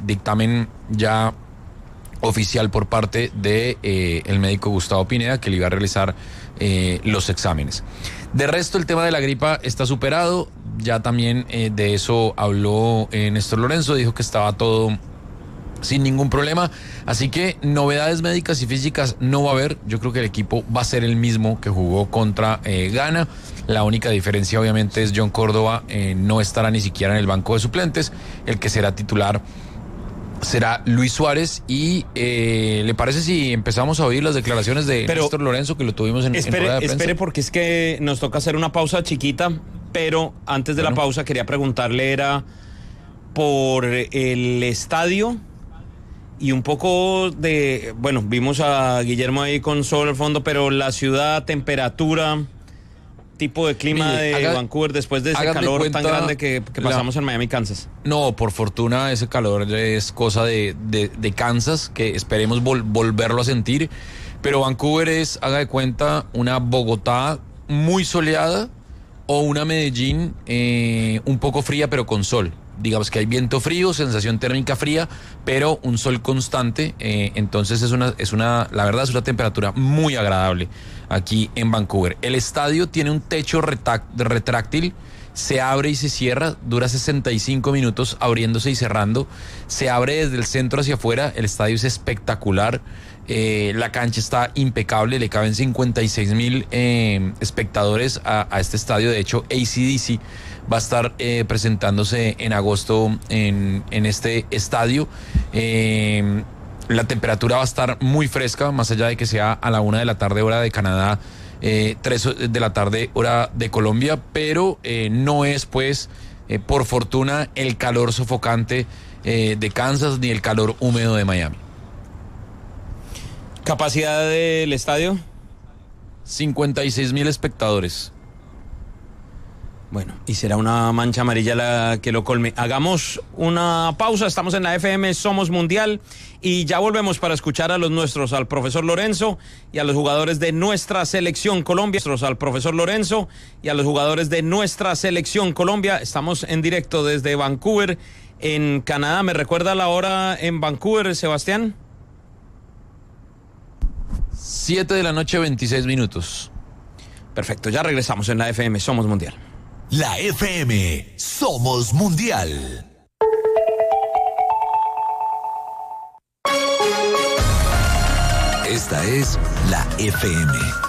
dictamen ya oficial por parte de el médico Gustavo Pineda, que le iba a realizar los exámenes. De resto, el tema de la gripa está superado. Ya también de eso habló Néstor Lorenzo, dijo que estaba todo sin ningún problema, así que novedades médicas y físicas no va a haber. Yo creo que el equipo va a ser el mismo que jugó contra Ghana. La única diferencia obviamente es John Córdoba, no estará ni siquiera en el banco de suplentes. El que será titular será Luis Suárez. Y ¿le parece si empezamos a oír las declaraciones de Néstor Lorenzo, que lo tuvimos en rueda de prensa? Espere, porque es que nos toca hacer una pausa chiquita, pero antes de la pausa quería preguntarle era por el estadio y un poco de, bueno, vimos a Guillermo ahí con sol al fondo, pero la ciudad, temperatura, tipo de clima de Vancouver después de ese calor tan grande que pasamos en Miami, Kansas. No, por fortuna ese calor es cosa de Kansas, que esperemos volverlo a sentir, pero Vancouver es, haga de cuenta, una Bogotá muy soleada o una Medellín un poco fría pero con sol. Digamos que hay viento frío, sensación térmica fría, pero un sol constante, entonces la verdad es una temperatura muy agradable aquí en Vancouver. El estadio tiene un techo retráctil, se abre y se cierra, dura 65 minutos abriéndose y cerrando, se abre desde el centro hacia afuera, el estadio es espectacular, la cancha está impecable, le caben 56,000 espectadores a este estadio. De hecho, AC/DC va a estar presentándose en agosto en este estadio. La temperatura va a estar muy fresca, más allá de que sea a la 1 de la tarde hora de Canadá, 3 de la tarde hora de Colombia, pero no es pues por fortuna el calor sofocante de Kansas ni el calor húmedo de Miami. ¿Capacidad del estadio? 56,000 espectadores. Bueno, y será una mancha amarilla la que lo colme. Hagamos una pausa, estamos en la FM Somos Mundial y ya volvemos para escuchar a los nuestros, al profesor Lorenzo y a los jugadores de nuestra selección Colombia. Al profesor Lorenzo y a los jugadores de nuestra selección Colombia. Estamos en directo desde Vancouver, en Canadá. ¿Me recuerda la hora en Vancouver, Sebastián? 7 de la noche, 26 minutos. Perfecto, ya regresamos en la FM Somos Mundial. La FM Somos Mundial. Esta es la FM.